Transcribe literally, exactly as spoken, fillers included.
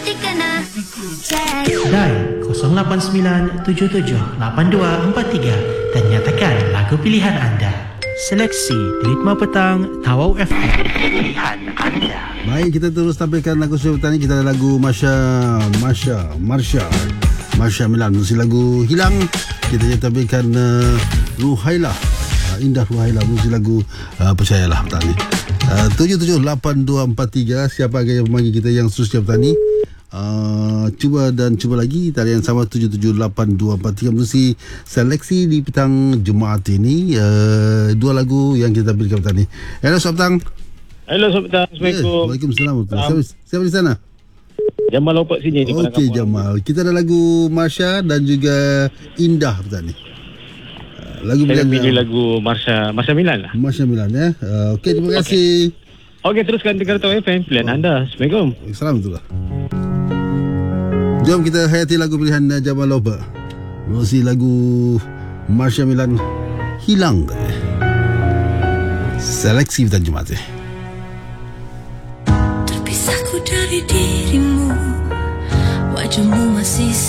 Dial kosong lapan sembilan tujuh tujuh lapan dua empat tiga dan nyatakan lagu pilihan anda. Seleksi di Ritma Petang Tawau F M. Pilihan anda. Baik, kita terus tampilkan lagu Suara Petani. Kita ada lagu Masya Masya Marsha Masya Milan, musik lagu Hilang. Kita juga tampilkan uh, Ruhaila, uh, Indah Ruhaila, musik lagu uh, Percayalah Petani. uh, tujuh tujuh lapan dua empat tiga. Siapa yang memanggil kita yang seterusnya Petani? Uh, cuba dan cuba lagi talian sama tujuh tujuh lapan dua empat tiga. Mesti seleksi di petang Jumaat ini, uh, dua lagu yang kita berikan Petani. Hello selamat petang. Hello selamat petang. Assalamualaikum. Yes, Waalaikumsalam. Siapa, siapa di sana? Jamal Lopak sini. Okey Jamal, kita ada lagu Marsha dan juga Indah Petani. uh, Lagu Saya pilihan pilih lagu Marsha Marsha Milan lah. Marsha Milan ya. uh, Okey, terima kasih. Okey, teruskan dengar Tawau F M. Pilihan oh. anda. Assalamualaikum. Salam itulah. Jom kita hayati lagu pilihan Jamal Loba. Musik lagu Marsha Milan, Hilang. Seleksi petang Jumaat. Terpisahku dari dirimu, wajahmu masih